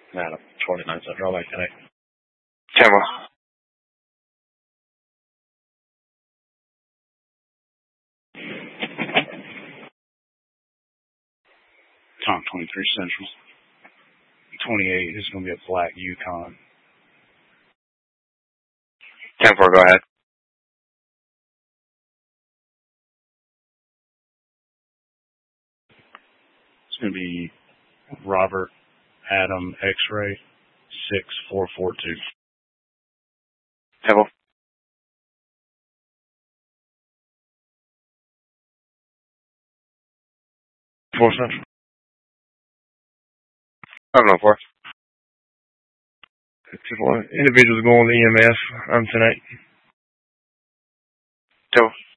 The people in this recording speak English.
Adam, 29 Central, like tonight. Tampa. Tom 23 Central. 28 is going to be a black Yukon. 10-4, go ahead. It's going to be Robert Adam X-Ray 6442. 10-4. 4 Central. 704. Individuals going to EMS tonight. 2.